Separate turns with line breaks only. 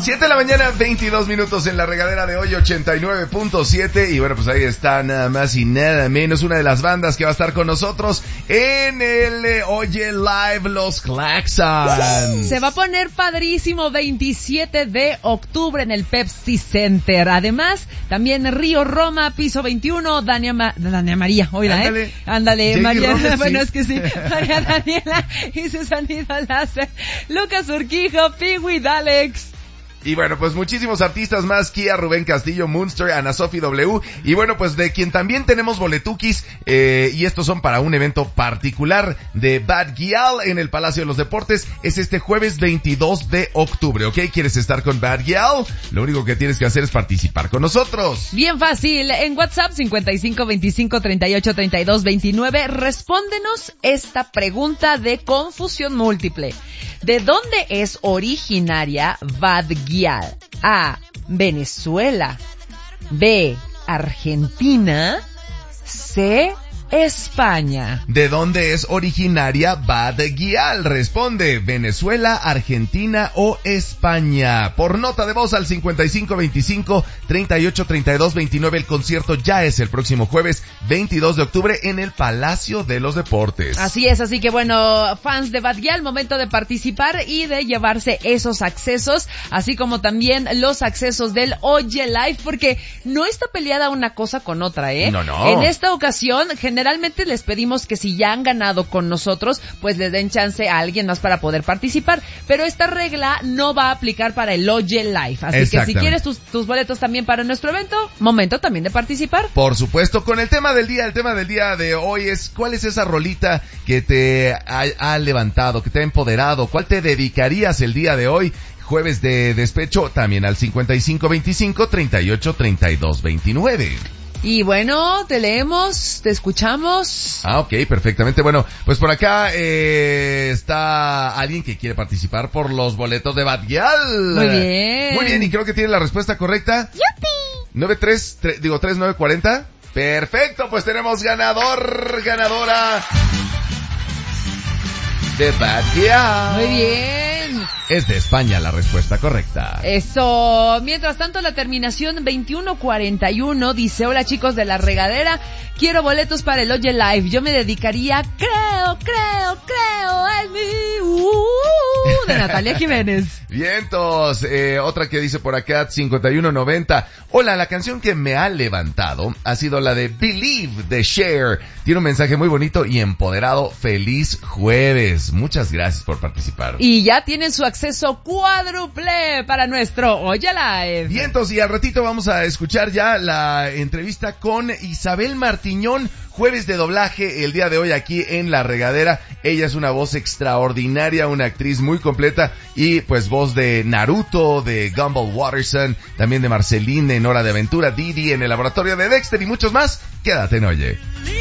7 de la mañana, 22 minutos en la regadera de hoy, 89.7. Y bueno, pues ahí está nada más y nada menos una de las bandas que va a estar con nosotros en el Oye Live, los Claxons.
Se va a poner padrísimo 27 de octubre en el Pepsi Center. Además, también Río Roma, piso 21, Dania María. Oiga, Ándale, María.
Robert,
bueno,
sí.
es que sí. María Daniela y su sonido láser. Lucas Urquijo, Piwi, Alex.
Y bueno, pues muchísimos artistas más, Kia, Rubén Castillo, Munster, Ana Sofi W. Y bueno, pues de quien también tenemos boletukis, y estos son para un evento particular de Bad Gyal en el Palacio de los Deportes. Es este jueves 22 de octubre, ¿ok? ¿Quieres estar con Bad Gyal? Lo único que tienes que hacer es participar con nosotros.
Bien fácil, en WhatsApp 55 25 38 32 29, respóndenos esta pregunta de confusión múltiple. ¿De dónde es originaria Bad Gyal? A, Venezuela. B, Argentina. C, España.
¿De dónde es originaria Bad Gyal? Responde, Venezuela, Argentina o España. Por nota de voz al 5525-383229. El concierto ya es el próximo jueves 22 de octubre en el Palacio de los Deportes.
Así es, así que bueno, fans de Bad Gyal, momento de participar y de llevarse esos accesos, así como también los accesos del Oye Live, porque no está peleada una cosa con otra, ¿eh?
No.
En esta ocasión, generalmente les pedimos que si ya han ganado con nosotros, pues les den chance a alguien más para poder participar. Pero esta regla no va a aplicar para el Oye Live. Así que si quieres tus boletos también para nuestro evento, momento también de participar.
Por supuesto, con el tema del día de hoy es, ¿cuál es esa rolita que te ha levantado, que te ha empoderado? ¿Cuál te dedicarías el día de hoy? Jueves de despecho, también al 5525-383229.
Y bueno, te leemos, te escuchamos.
Ok, perfectamente. Bueno, pues por acá está alguien que quiere participar por los boletos de Bad Gyal.
Muy bien.
Muy bien, y creo que tiene la respuesta correcta.
¡Yupi!
3940. Perfecto, pues tenemos ganadora de Bad Gyal.
Muy bien.
Es de España la respuesta correcta.
Eso. Mientras tanto, la terminación 2141 dice: hola chicos de la regadera, quiero boletos para el Oye Live. Yo me dedicaría, creo en mí, de Natalia Jiménez.
Vientos. Otra que dice por acá, 5190. Hola, la canción que me ha levantado ha sido la de Believe de Cher. Tiene un mensaje muy bonito y empoderado. Feliz jueves. Muchas gracias por participar.
Y ya tienen su acceso cuádruple para nuestro Oye Live.
Vientos, y al ratito vamos a escuchar ya la entrevista con Isabel Martiñón, jueves de doblaje el día de hoy aquí en La Regadera. Ella es una voz extraordinaria, una actriz muy completa y pues voz de Naruto, de Gumball Watterson, también de Marceline en Hora de Aventura, Didi en El Laboratorio de Dexter y muchos más. Quédate en Oye.